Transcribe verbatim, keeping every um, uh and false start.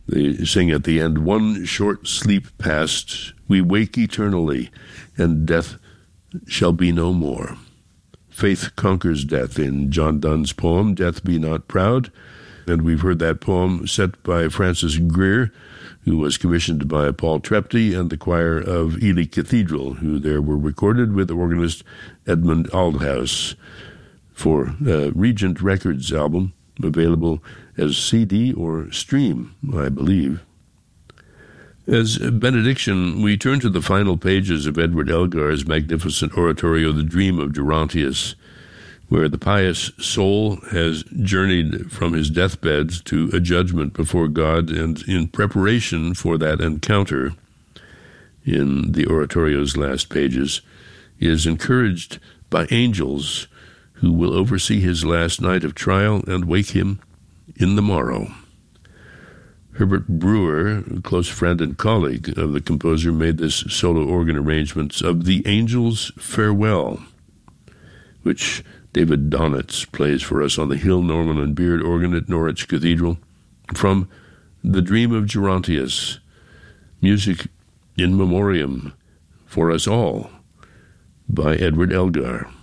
They sing at the end, "One short sleep past, we wake eternally, and death shall be no more." Faith conquers death in John Donne's poem, "Death Be Not Proud." And we've heard that poem set by Francis Greer, who was commissioned by Paul Trepty and the choir of Ely Cathedral, who there were recorded with organist Edmund Aldhouse for a Regent Records album, available as C D or stream, I believe. As benediction, we turn to the final pages of Edward Elgar's magnificent oratorio, "The Dream of Gerontius," where the pious soul has journeyed from his deathbed to a judgment before God, and in preparation for that encounter, in the oratorio's last pages, is encouraged by angels who will oversee his last night of trial and wake him in the morrow. Herbert Brewer, a close friend and colleague of the composer, made this solo organ arrangement of "The Angel's Farewell," which David Donitz plays for us on the Hill, Norman and Beard organ at Norwich Cathedral, from "The Dream of Gerontius," music in memoriam for us all by Edward Elgar.